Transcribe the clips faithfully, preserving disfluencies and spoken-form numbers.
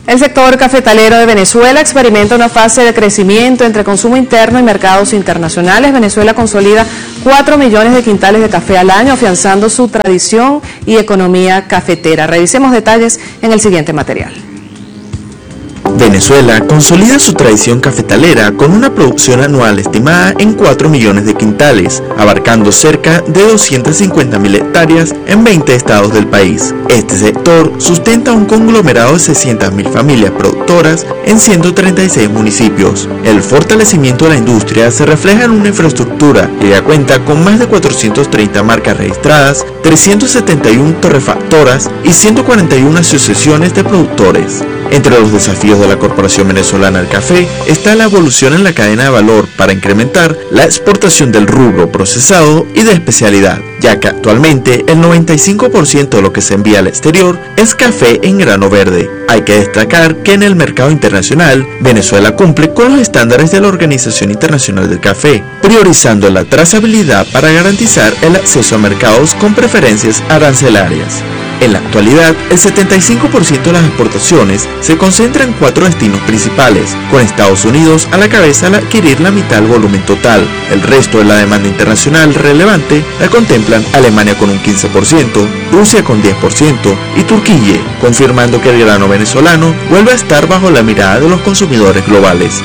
El sector cafetalero de Venezuela experimenta una fase de crecimiento entre consumo interno y mercados internacionales. Venezuela consolida cuatro millones de quintales de café al año, afianzando su tradición y economía cafetera. Revisemos detalles en el siguiente material. Venezuela consolida su tradición cafetalera con una producción anual estimada en cuatro millones de quintales, abarcando cerca de doscientas cincuenta mil hectáreas en veinte estados del país. Este sector sustenta un conglomerado de seiscientas mil familias productoras en ciento treinta y seis municipios. El fortalecimiento de la industria se refleja en una infraestructura que ya cuenta con más de cuatrocientas treinta marcas registradas, trescientas setenta y una torrefactoras y ciento cuarenta y una asociaciones de productores. Entre los desafíos de la Corporación Venezolana del Café está la evolución en la cadena de valor para incrementar la exportación del rubro procesado y de especialidad, ya que actualmente el noventa y cinco por ciento de lo que se envía al exterior es café en grano verde. Hay que destacar que en el mercado internacional, Venezuela cumple con los estándares de la Organización Internacional del Café, priorizando la trazabilidad para garantizar el acceso a mercados con preferencias arancelarias. En la actualidad, el setenta y cinco por ciento de las exportaciones se concentra en cuatro destinos principales, con Estados Unidos a la cabeza al adquirir la mitad del volumen total. El resto de la demanda internacional relevante la contemplan Alemania con un quince por ciento, Rusia con diez por ciento y Turquía, confirmando que el grano venezolano vuelve a estar bajo la mirada de los consumidores globales.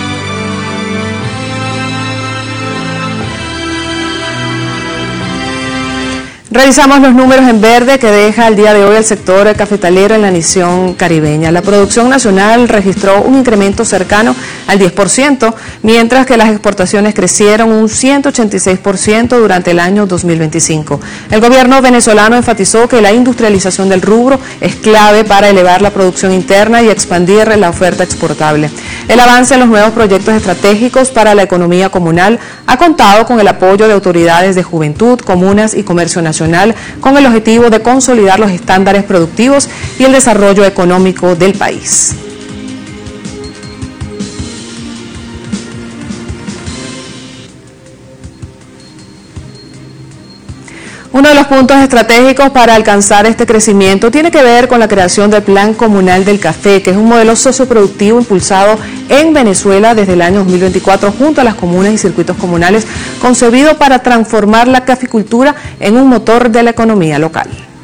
Revisamos los números en verde que deja el día de hoy el sector cafetalero en la nación caribeña. La producción nacional registró un incremento cercano al diez por ciento, mientras que las exportaciones crecieron un ciento ochenta y seis por ciento durante el año dos mil veinticinco. El gobierno venezolano enfatizó que la industrialización del rubro es clave para elevar la producción interna y expandir la oferta exportable. El avance en los nuevos proyectos estratégicos para la economía comunal ha contado con el apoyo de autoridades de juventud, comunas y comercio nacional, con el objetivo de consolidar los estándares productivos y el desarrollo económico del país. Uno de los puntos estratégicos para alcanzar este crecimiento tiene que ver con la creación del Plan Comunal del Café, que es un modelo socioproductivo impulsado en Venezuela desde el año dos mil veinticuatro junto a las comunas y circuitos comunales, concebido para transformar la caficultura en un motor de la economía local.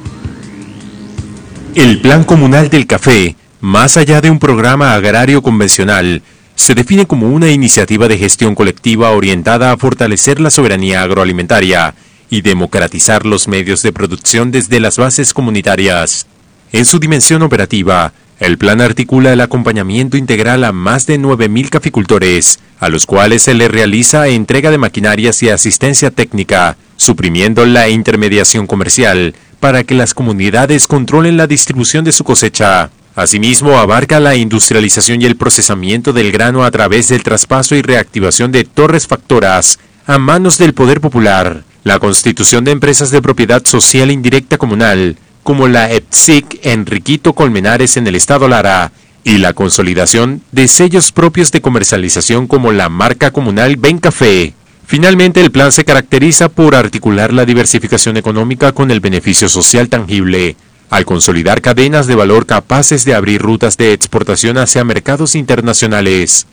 El Plan Comunal del Café, más allá de un programa agrario convencional, se define como una iniciativa de gestión colectiva orientada a fortalecer la soberanía agroalimentaria y democratizar los medios de producción desde las bases comunitarias. En su dimensión operativa, el plan articula el acompañamiento integral a más de nueve mil caficultores, a los cuales se les realiza entrega de maquinarias y asistencia técnica, suprimiendo la intermediación comercial para que las comunidades controlen la distribución de su cosecha. Asimismo, abarca la industrialización y el procesamiento del grano a través del traspaso y reactivación de torres factoras a manos del poder popular, la constitución de empresas de propiedad social indirecta comunal, como la E P S I C Enriquito Colmenares en el estado Lara, y la consolidación de sellos propios de comercialización como la marca comunal Ven Café. Finalmente, el plan se caracteriza por articular la diversificación económica con el beneficio social tangible, al consolidar cadenas de valor capaces de abrir rutas de exportación hacia mercados internacionales.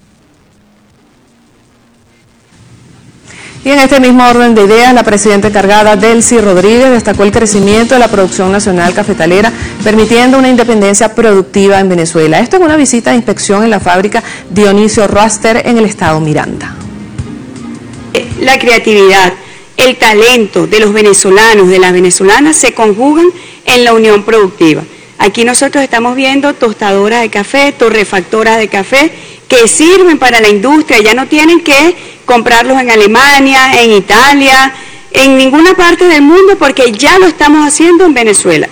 Y en este mismo orden de ideas, la presidenta encargada, Delcy Rodríguez, destacó el crecimiento de la producción nacional cafetalera, permitiendo una independencia productiva en Venezuela. Esto en una visita de inspección en la fábrica Dionisio Roaster en el estado Miranda. La creatividad, el talento de los venezolanos, de las venezolanas, se conjugan en la unión productiva. Aquí nosotros estamos viendo tostadoras de café, torrefactoras de café, que sirven para la industria, ya no tienen que comprarlos en Alemania, en Italia, en ninguna parte del mundo, porque ya lo estamos haciendo en Venezuela.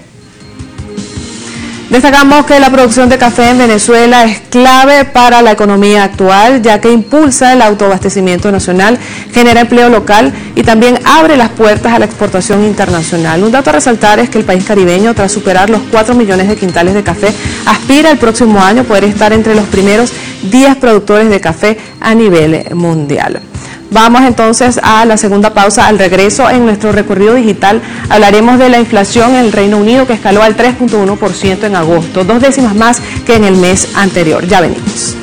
Destacamos que la producción de café en Venezuela es clave para la economía actual, ya que impulsa el autoabastecimiento nacional, genera empleo local y también abre las puertas a la exportación internacional. Un dato a resaltar es que el país caribeño, tras superar los cuatro millones de quintales de café, aspira el próximo año poder estar entre los primeros diez productores de café a nivel mundial. Vamos entonces a la segunda pausa. Al regreso, en nuestro recorrido digital, hablaremos de la inflación en el Reino Unido, que escaló al tres punto uno por ciento en agosto, dos décimas más que en el mes anterior. Ya venimos.